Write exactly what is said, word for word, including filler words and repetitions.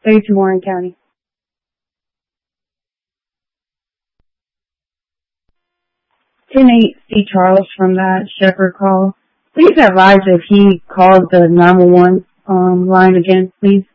thirty-two Warren County. ten eight C. Charles from that Shepherd call. Please advise if he called the nine one one um, line again, please.